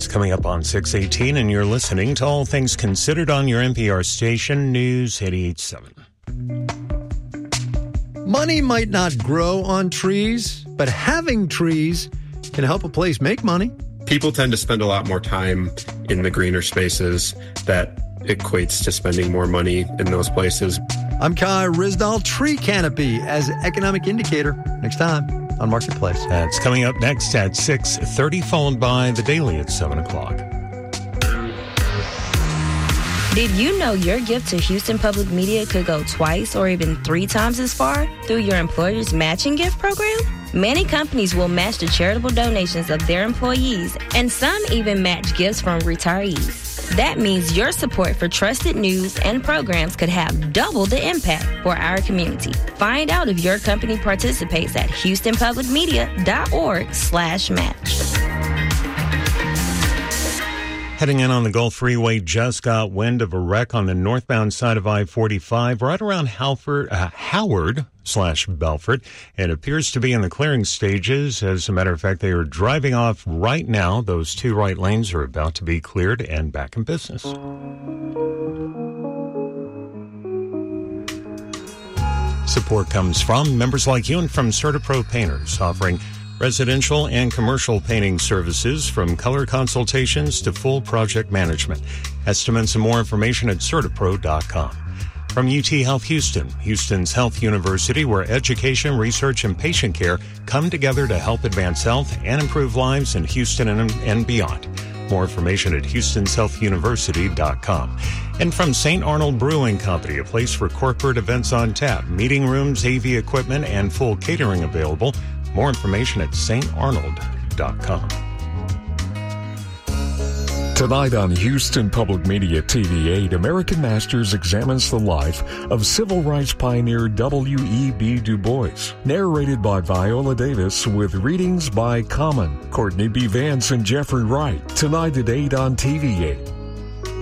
coming up on 6:18, and you're listening to All Things Considered on your NPR station, News 88.7. Money might not grow on trees, but having trees can help a place make money. People tend to spend a lot more time in the greener spaces. That equates to spending more money in those places. I'm Kai Ryssdal. Tree canopy as economic indicator. Next time on Marketplace. That's coming up next at 6:30, followed by the Daily at 7 o'clock. Did you know your gift to Houston Public Media could go twice or even 3 times as far through your employer's matching gift program? Many companies will match the charitable donations of their employees, and some even match gifts from retirees. That means your support for trusted news and programs could have double the impact for our community. Find out if your company participates at houstonpublicmedia.org/match. Heading in on the Gulf Freeway, just got wind of a wreck on the northbound side of I-45 right around Howard/Belfort. It appears to be in the clearing stages. As a matter of fact, they are driving off right now. Those 2 right lanes are about to be cleared and back in business. Support comes from members like you and from CertaPro Painters, offering residential and commercial painting services from color consultations to full project management. Estimates and more information at CertaPro.com. From UT Health Houston, Houston's health university, where education, research, and patient care come together to help advance health and improve lives in Houston and beyond. More information at HoustonsHealthUniversity.com. And from St. Arnold Brewing Company, a place for corporate events on tap, meeting rooms, AV equipment, and full catering available. More information at StArnold.com. Tonight on Houston Public Media TV8, American Masters examines the life of civil rights pioneer W.E.B. Du Bois. Narrated by Viola Davis with readings by Common, Courtney B. Vance, and Jeffrey Wright. Tonight at 8 on TV8.